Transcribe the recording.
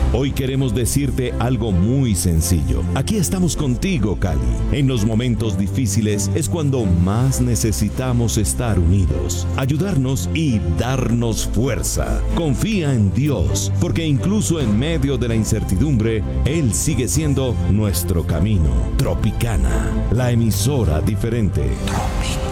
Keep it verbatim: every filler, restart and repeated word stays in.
Hoy queremos decirte algo muy sencillo. Aquí estamos contigo, Cali. En los momentos difíciles es cuando más necesitamos estar unidos, ayudarnos y darnos fuerza. Confía en Dios, porque incluso en medio de la incertidumbre, Él sigue siendo nuestro camino. Tropicana, la emisora diferente.